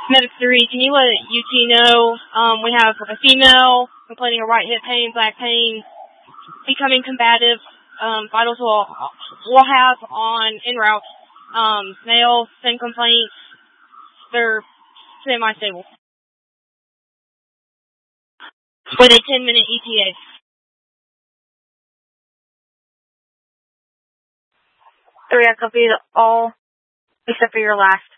Medic 3, can you let UT know we have a female complaining of right hip pain, back pain, becoming combative. Vitals will have on en route. Male, same complaint. They're semi-stable. With a 10-minute ETA. 3, I copied all except for your last